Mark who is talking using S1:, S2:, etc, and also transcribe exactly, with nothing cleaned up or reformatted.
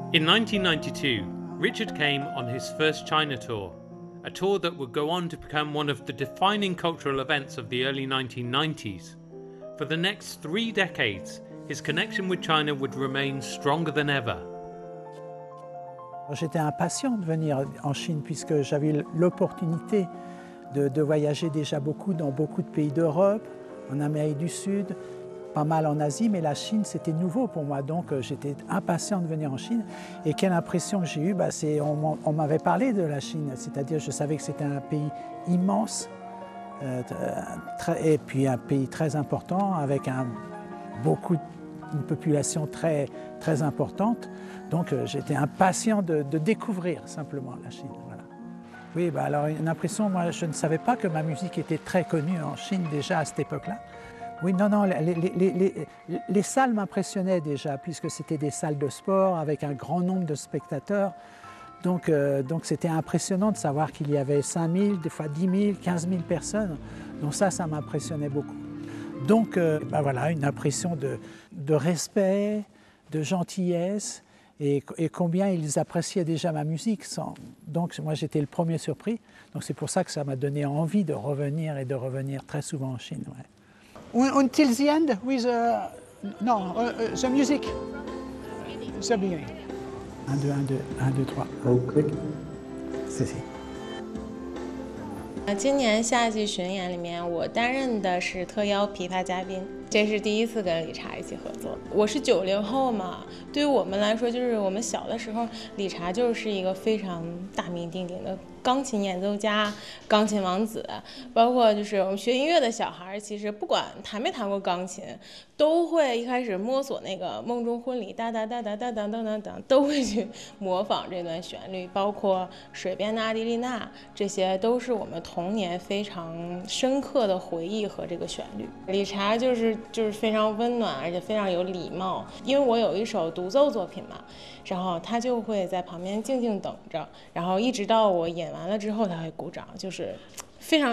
S1: In nineteen ninety-two, Richard came on his first China tour, a tour that would go on to become one of the defining cultural events of the early nineteen nineties. For the next three decades, his connection with China would remain stronger than ever.
S2: J'étais impatient de venir en Chine puisque j'avais l'opportunité de, de voyager déjà beaucoup dans beaucoup de pays d'Europe, en Amérique du Sud, pas mal en Asie, mais la Chine c'était nouveau pour moi, donc j'étais impatient de venir en Chine. Et quelle impression que j'ai eue, bah, c'est, on, on m'avait parlé de la Chine, c'est-à-dire je savais que c'était un pays immense, euh, très, et puis un pays très important avec un, beaucoup, une population très, très importante. Donc euh, j'étais impatient de, de découvrir simplement la Chine. Voilà. Oui, bah, alors une impression, moi je ne savais pas que ma musique était très connue en Chine déjà à cette époque-là. Oui, non, non, les, les, les, les, les salles m'impressionnaient déjà puisque c'était des salles de sport avec un grand nombre de spectateurs. Donc euh, donc c'était impressionnant de savoir qu'il y avait cinq mille, des fois dix mille, quinze mille personnes. Donc ça, ça m'impressionnait beaucoup. Donc euh, bah, voilà, une impression de, de respect, de gentillesse. Et, et combien ils appréciaient déjà ma musique. Sans... Donc moi j'étais le premier surpris. Donc c'est pour ça que ça m'a donné envie de revenir et de revenir très souvent en Chine. Ouais. Until the end with uh, no uh, the music. The beginning. Un, deux, un, deux, un, deux, trois.
S3: Oh, click.
S2: 谢谢。
S4: 今年夏季巡演里面，我担任的是特邀琵琶嘉宾，这是第一次跟理查一起合作。我是九零后嘛，对于我们来说，就是我们小的时候，理查就是一个非常大名鼎鼎的钢琴演奏家、钢琴王子，包括就是我们学音乐的小孩，其实不管弹没弹过钢琴，都会一开始摸索那个《梦中婚礼》哒哒哒哒哒哒哒哒哒，都会去模仿这段旋律，包括《水边的阿迪丽娜》，这些都是我们童年非常深刻的回忆和这个旋律。理查就是就是非常温暖，而且非常有礼貌。因为我有一首独奏作品嘛，然后他就会在旁边静静等着，然后一直到我演完了之后，他会鼓掌，就是非常。